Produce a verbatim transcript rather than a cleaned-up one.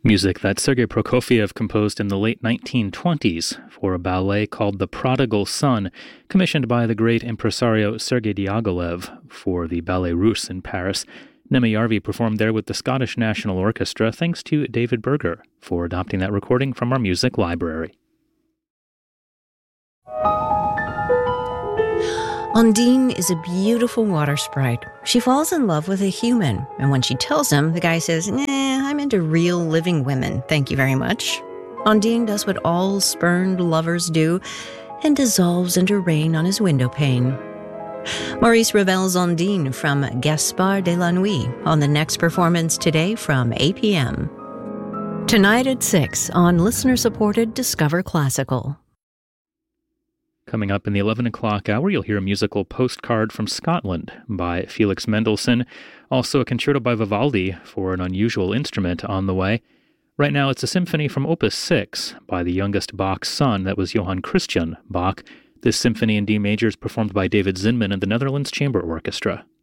Music that Sergei Prokofiev composed in the late nineteen twenties for a ballet called The Prodigal Son, commissioned by the great impresario Sergei Diaghilev for the Ballet Russe in Paris. Nemyarvi performed there with the Scottish National Orchestra, thanks to David Berger for adopting that recording from our music library. Undine is a beautiful water sprite. She falls in love with a human, and when she tells him, the guy says, nah, I'm into real living women, thank you very much. Undine does what all spurned lovers do and dissolves into rain on his windowpane. Maurice Ravel's Undine from Gaspard de la Nuit on the next performance today from eight p.m. Tonight at six on listener-supported Discover Classical. Coming up in the eleven o'clock hour, you'll hear a musical postcard from Scotland by Felix Mendelssohn, also a concerto by Vivaldi for an unusual instrument on the way. Right now, it's a symphony from Opus six by the youngest Bach's son, that was Johann Christian Bach. This symphony in D major is performed by David Zinman and the Netherlands Chamber Orchestra.